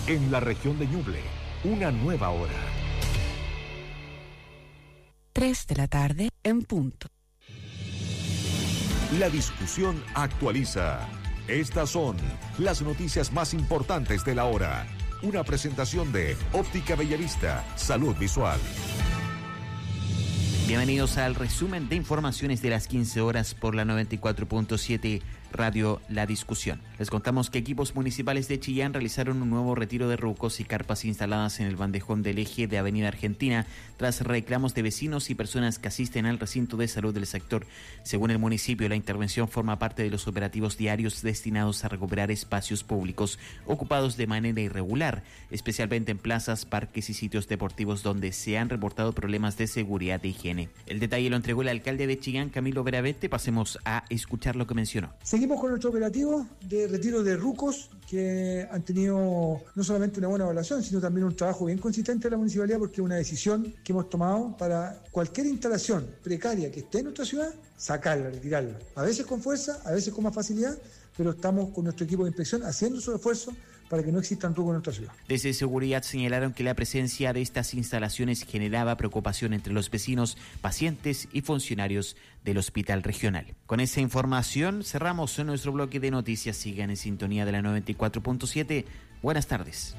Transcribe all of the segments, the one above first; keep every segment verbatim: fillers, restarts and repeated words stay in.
En la región de Ñuble, una nueva hora. tres de la tarde en punto. La discusión actualiza. Estas son las noticias más importantes de la hora. Una presentación de Óptica Bellavista, Salud Visual. Bienvenidos al resumen de informaciones de las quince horas por la noventa y cuatro punto siete Radio La Discusión. Les contamos que equipos municipales de Chillán realizaron un nuevo retiro de rucos y carpas instaladas en el bandejón del eje de Avenida Argentina tras reclamos de vecinos y personas que asisten al recinto de salud del sector. Según el municipio, la intervención forma parte de los operativos diarios destinados a recuperar espacios públicos ocupados de manera irregular, especialmente en plazas, parques y sitios deportivos donde se han reportado problemas de seguridad e higiene. El detalle lo entregó el alcalde de Chillán, Camilo Veravete. Pasemos a escuchar lo que mencionó. Seguimos con nuestro operativo de retiro de rucos que han tenido no solamente una buena evaluación, sino también un trabajo bien consistente de la municipalidad, porque es una decisión que hemos tomado para cualquier instalación precaria que esté en nuestra ciudad, sacarla, retirarla. A veces con fuerza, a veces con más facilidad, pero estamos con nuestro equipo de inspección haciendo su esfuerzo para que no existan rucos en nuestra ciudad. Desde seguridad señalaron que la presencia de estas instalaciones generaba preocupación entre los vecinos, pacientes y funcionarios del hospital regional. Con esa información cerramos nuestro bloque de noticias. Sigan en sintonía de la noventa y cuatro punto siete. Buenas tardes.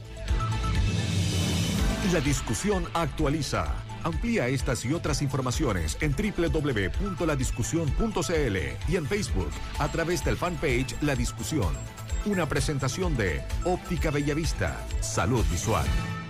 La discusión actualiza. Amplía estas y otras informaciones en doble u doble u doble u punto la discusión punto c l y en Facebook a través del fanpage La Discusión. Una presentación de Óptica Bellavista, Salud Visual.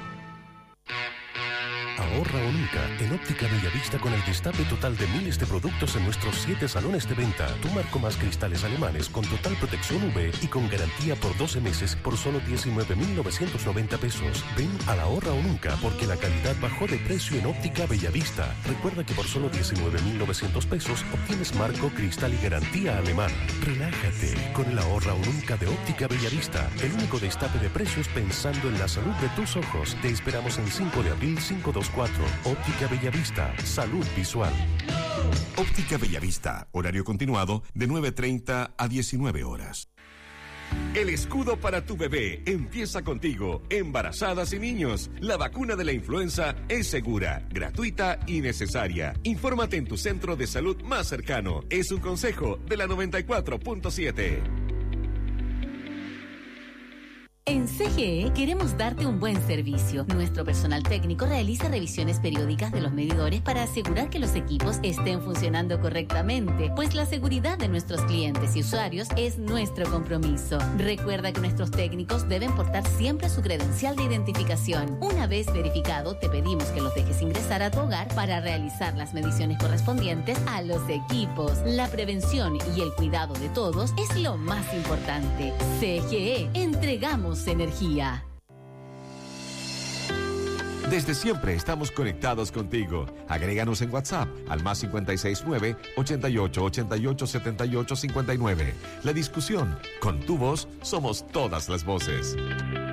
Ahorra o nunca en Óptica Bellavista con el destape total de miles de productos en nuestros siete salones de venta. Tu marco más cristales alemanes con total protección U V y con garantía por doce meses por solo diecinueve mil novecientos noventa pesos. Ven a la Ahorra o nunca porque la calidad bajó de precio en Óptica Bellavista. Recuerda que por solo diecinueve mil novecientos pesos obtienes marco, cristal y garantía alemana. Relájate con el Ahorra o nunca de Óptica Bellavista. El único destape de precios pensando en la salud de tus ojos. Te esperamos en cinco de abril cinco dos cuatro. Óptica Bellavista, Salud Visual. Óptica Bellavista, horario continuado de nueve treinta a diecinueve horas. El escudo para tu bebé empieza contigo, embarazadas y niños. La vacuna de la influenza es segura, gratuita y necesaria. Infórmate en tu centro de salud más cercano. Es un consejo de la noventa y cuatro punto siete. En C G E queremos darte un buen servicio. Nuestro personal técnico realiza revisiones periódicas de los medidores para asegurar que los equipos estén funcionando correctamente, pues la seguridad de nuestros clientes y usuarios es nuestro compromiso. Recuerda que nuestros técnicos deben portar siempre su credencial de identificación. Una vez verificado, te pedimos que los dejes ingresar a tu hogar para realizar las mediciones correspondientes a los equipos. La prevención y el cuidado de todos es lo más importante. C G E, entregamos energía. Desde siempre estamos conectados contigo. Agréganos en WhatsApp al más cincuenta y seis nueve, ochenta y ocho, ochenta y ocho, setenta y ocho, cincuenta y nueve. La Discusión. Con tu voz somos todas las voces.